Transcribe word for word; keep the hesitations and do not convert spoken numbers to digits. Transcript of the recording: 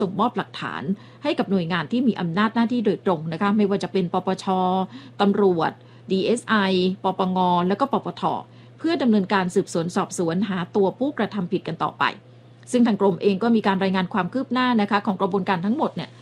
ส่งมอบหลักฐานให้กับหน่วยงานที่มีอำนาจหน้าที่โดยตรงนะคะไม่ว่าจะเป็นปปช.ตำรวจ ดี เอส ไอ ปปง.และก็ปปท.เพื่อดำเนินการสืบสวนสอบสวนหาตัวผู้กระทำผิดกันต่อไปซึ่งทางกรมเองก็มีการรายงานความคืบหน้านะคะของกระบวนการทั้งหมดเนี่ย